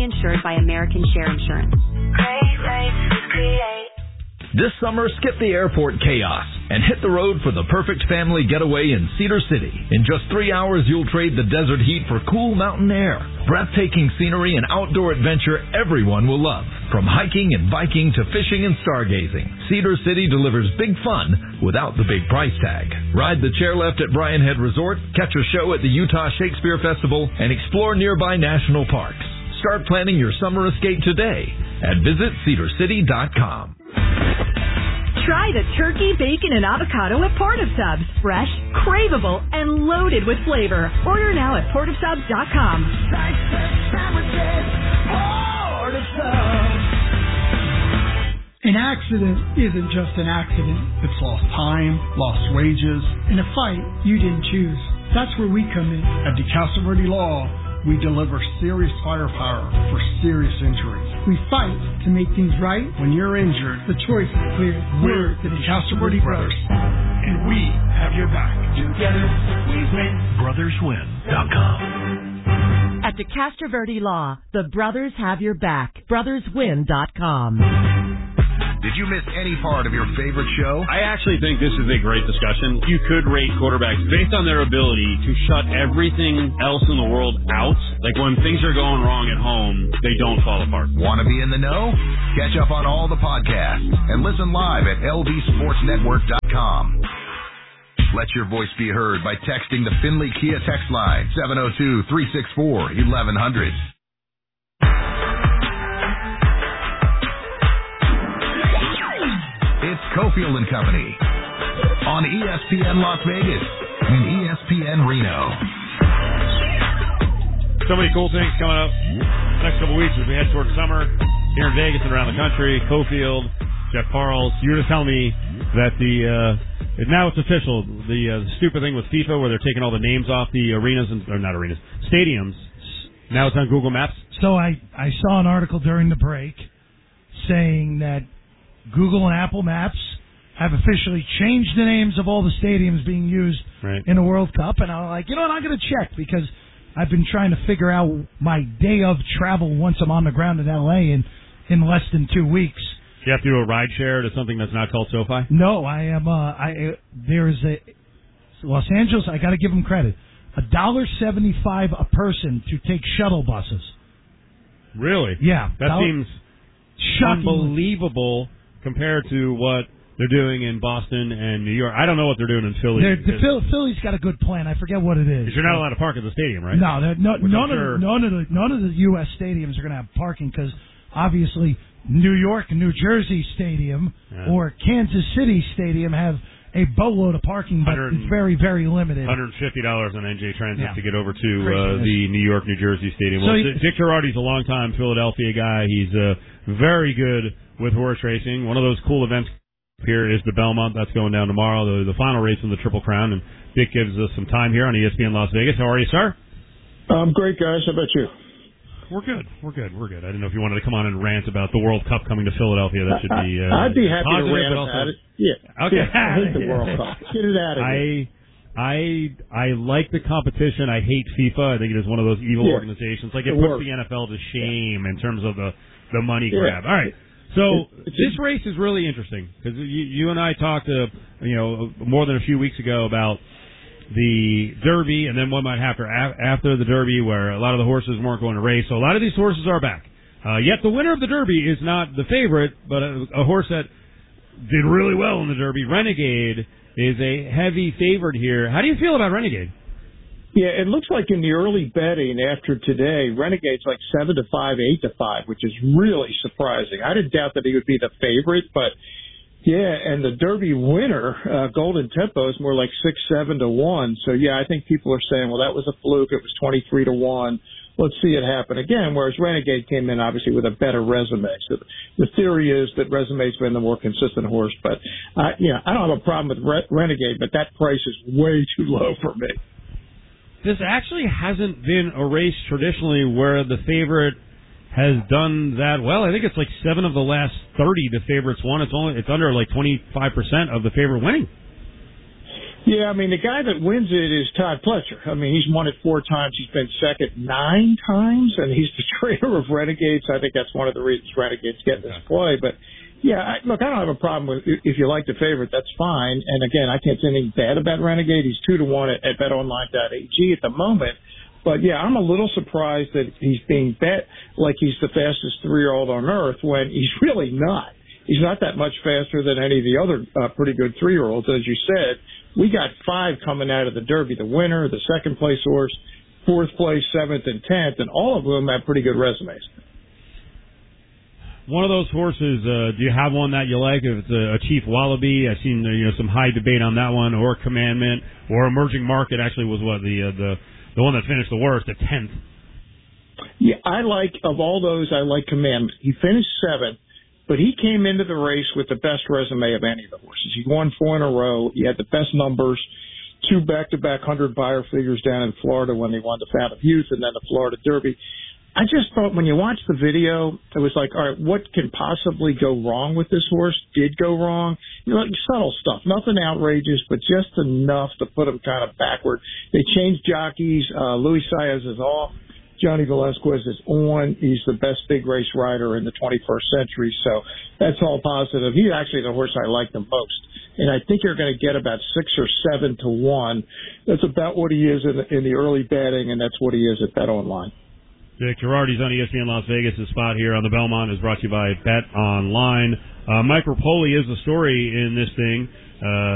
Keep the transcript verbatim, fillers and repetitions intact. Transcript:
insured by American Share Insurance. Great rates with Create. This summer, skip the airport chaos and hit the road for the perfect family getaway in Cedar City. In just three hours, you'll trade the desert heat for cool mountain air, breathtaking scenery, and outdoor adventure everyone will love. From hiking and biking to fishing and stargazing, Cedar City delivers big fun without the big price tag. Ride the chairlift at Bryan Head Resort, catch a show at the Utah Shakespeare Festival, and explore nearby national parks. Start planning your summer escape today at visit cedar city dot com. Try the turkey, bacon, and avocado at Port of Subs. Fresh, craveable, and loaded with flavor. Order now at port of subs dot com. An accident isn't just an accident. It's lost time, lost wages, and a fight you didn't choose. That's where we come in. At DeCastro Verde Law, we deliver serious firepower for serious injuries. We fight to make things right. When you're injured, the choice is clear. We're the DeCastro Verde Brothers, and we have your back. Together, we win. brothers win dot com. At DeCastro Verde Law, the brothers have your back. brothers win dot com. Did you miss any part of your favorite show? I actually think this is a great discussion. You could rate quarterbacks based on their ability to shut everything else in the world out. Like when things are going wrong at home, they don't fall apart. Want to be in the know? Catch up on all the podcasts and listen live at L V sports network dot com. Let your voice be heard by texting the Finley Kia text line seven oh two, three six four, eleven hundred. It's Cofield and Company on E S P N Las Vegas and E S P N Reno. So many cool things coming up the next couple of weeks as we head towards summer here in Vegas and around the country. Cofield, Jeff Parles, you were just telling me that the uh, now it's official. The uh, stupid thing with FIFA where they're taking all the names off the arenas and or not arenas, stadiums. Now it's on Google Maps. So I I saw an article during the break saying that Google and Apple Maps have officially changed the names of all the stadiums being used right. in the World Cup. And I'm like, you know what, I'm going to check because I've been trying to figure out my day of travel once I'm on the ground in L A in, in less than two weeks. Do you have to do a ride share to something that's not called SoFi? No, I am, uh, I, there is a, Los Angeles, I got to give them credit, one dollar seventy-five a person to take shuttle buses. Really? Yeah. That dollar, seems shocking. Unbelievable compared to what they're doing in Boston and New York. I don't know what they're doing in Philly. They're, the Phil, Philly's got a good plan. I forget what it is. Because you're not allowed to park at the stadium, right? No, no none, sure. of, none, of the, none of the U S stadiums are going to have parking because obviously New York and New Jersey Stadium yeah. or Kansas City Stadium have a boatload of parking, but it's very, very limited. one hundred fifty dollars on N J Transit yeah. to get over to uh, the New York, New Jersey Stadium. Well, so, Dick Girardi's a long-time Philadelphia guy. He's uh, very good with horse racing. One of those cool events here is the Belmont. That's going down tomorrow, the, the final race in the Triple Crown. And Dick gives us some time here on E S P N Las Vegas. How are you, sir? I'm great, guys. How about you? We're good. We're good. We're good. I didn't know if you wanted to come on and rant about the World Cup coming to Philadelphia. That should be uh, I'd be happy positive, to rant also, about it. Yeah. Okay. Yeah, I hate the World Cup. Get it out of here. I, I, I like the competition. I hate FIFA. I think it is one of those evil yeah. organizations. Like it, it puts works. the N F L to shame yeah. in terms of the, the money yeah. grab. All right. So it's, it's this race is really interesting because you, you and I talked, uh, you know, more than a few weeks ago about the Derby, and then what might happen after the Derby, where a lot of the horses weren't going to race. So a lot of these horses are back. Uh, yet the winner of the Derby is not the favorite, but a, a horse that did really well in the Derby. Renegade is a heavy favorite here. How do you feel about Renegade? Yeah, it looks like in the early betting after today, Renegade's like seven to five, eight to five, which is really surprising. I didn't doubt that he would be the favorite, but yeah, and the Derby winner, uh, Golden Tempo, is more like six, seven to one. So yeah, I think people are saying, well, that was a fluke. It was twenty-three to one. Let's see it happen again. Whereas Renegade came in obviously with a better resume. So the theory is that Resume's been the more consistent horse. But uh, yeah, I don't have a problem with Re- Renegade, but that price is way too low for me. This actually hasn't been a race traditionally where the favorite has done that well. I think it's like seven of the last thirty the favorites won. It's only it's under like twenty-five percent of the favorite winning. Yeah, I mean, the guy that wins it is Todd Pletcher. I mean, he's won it four times. He's been second nine times, and he's the trainer of Renegades. I think that's one of the reasons Renegades get this play. But, yeah, I, look, I don't have a problem with if you like the favorite, that's fine. And, again, I can't say anything bad about Renegade. He's two to one at, at bet online dot a g at the moment. But, yeah, I'm a little surprised that he's being bet like he's the fastest three-year-old on earth when he's really not. He's not that much faster than any of the other uh, pretty good three-year-olds, as you said. We got five coming out of the Derby, the winner, the second place horse, fourth place, seventh, and tenth, and all of them have pretty good resumes. One of those horses, uh, do you have one that you like? If it's a, a Chief Wallaby, I've seen uh, you know some high debate on that one, or Commandment, or Emerging Market actually was what the uh, the the one that finished the worst at tenth. Yeah, I like of all those, I like Commandment. He finished seventh. But he came into the race with the best resume of any of the horses. He won four in a row. He had the best numbers, two back-to-back hundred buyer figures down in Florida when they won the Fountain of Youth and then the Florida Derby. I just thought when you watch the video, it was like, all right, what can possibly go wrong with this horse? Did go wrong? You know, like subtle stuff, nothing outrageous, but just enough to put him kind of backward. They changed jockeys. Uh, Luis Saez is off. Johnny Velasquez is on. He's the best big race rider in the twenty-first century, so that's all positive. He's actually the horse I like the most, and I think you're going to get about six or seven to one. That's about what he is in the, in the early betting, and that's what he is at Bet Online. Dick Girardi's on E S P N Las Vegas. His spot here on the Belmont is brought to you by Bet Online. Uh, Mike Rapoli is the story in this thing. Uh,